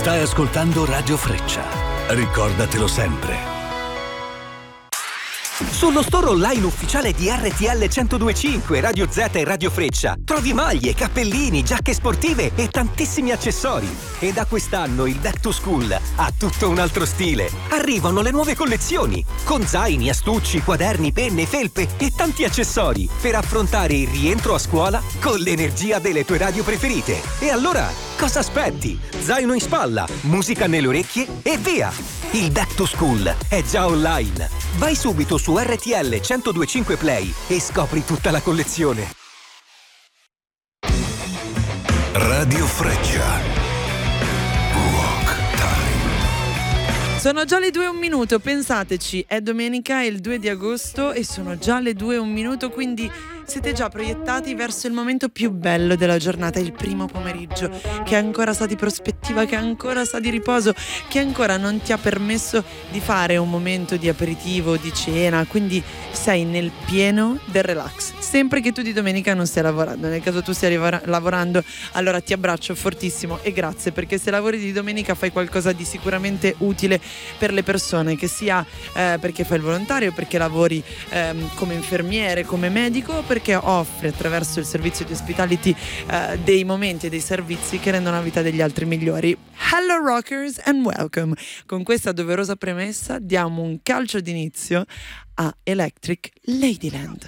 Stai ascoltando Radio Freccia. Ricordatelo sempre. Sullo store online ufficiale di RTL 102.5, Radio Z e Radio Freccia trovi maglie, cappellini, giacche sportive e tantissimi accessori. E da quest'anno il Back to School ha tutto un altro stile. Arrivano le nuove collezioni con zaini, astucci, quaderni, penne, felpe e tanti accessori per affrontare il rientro a scuola con l'energia delle tue radio preferite. E allora, cosa aspetti? Zaino in spalla, musica nelle orecchie e via! Il Back to School è già online. Vai subito su RTL 102.5 Play e scopri tutta la collezione. Radio Freccia. Rock Time. Sono già le 2:01, pensateci, è domenica, è il 2 di agosto e sono già le 2:01, quindi siete già proiettati verso il momento più bello della giornata, il primo pomeriggio, che ancora sa di prospettiva, che ancora sa di riposo, che ancora non ti ha permesso di fare un momento di aperitivo, di cena, quindi sei nel pieno del relax. Sempre che tu di domenica non stai lavorando, nel caso tu stia lavorando, allora ti abbraccio fortissimo e grazie, perché se lavori di domenica fai qualcosa di sicuramente utile per le persone, che sia perché fai il volontario, perché lavori come infermiere, come medico, perché offri attraverso il servizio di hospitality dei momenti e dei servizi che rendono la vita degli altri migliori. Hello rockers and welcome. Con questa doverosa premessa diamo un calcio d'inizio a Electric Ladyland.